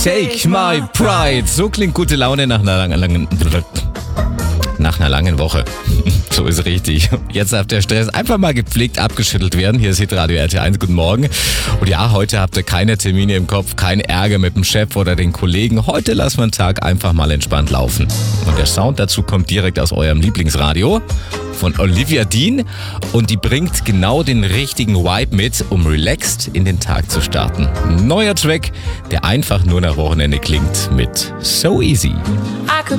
Take my pride. So klingt gute Laune nach einer langen Woche. So ist richtig. Jetzt darf der Stress einfach mal gepflegt abgeschüttelt werden. Hier ist Hitradio RT1. Guten Morgen. Und ja, heute habt ihr keine Termine im Kopf, keinen Ärger mit dem Chef oder den Kollegen. Heute lassen wir den Tag einfach mal entspannt laufen. Und der Sound dazu kommt direkt aus eurem Lieblingsradio von Olivia Dean. Und die bringt genau den richtigen Vibe mit, um relaxed in den Tag zu starten. Neuer Track, der einfach nur nach Wochenende klingt mit So Easy. I could